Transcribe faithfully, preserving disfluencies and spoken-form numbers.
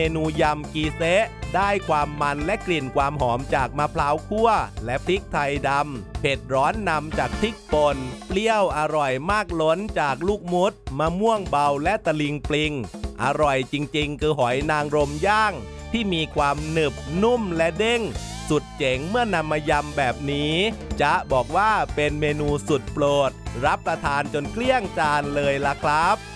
เมนูยำกีเซะได้ความมันและกลิ่นความหอมจากมะพร้าวคั่วและพริกไทยดำเผ็ดร้อนนำจากพริกป่นเปรี้ยวอร่อยมากล้นจากลูกมุดมะม่วงเบาและตะลิงปลิงอร่อยจริงๆคือหอยนางรมย่างที่มีความหนึบนุ่มและเด้งสุดเจ๋งเมื่อนำมายำแบบนี้จ๊ะบอกว่าเป็นเมนูสุดโปรดรับประทานจนเกลี้ยงจานเลยล่ะครับ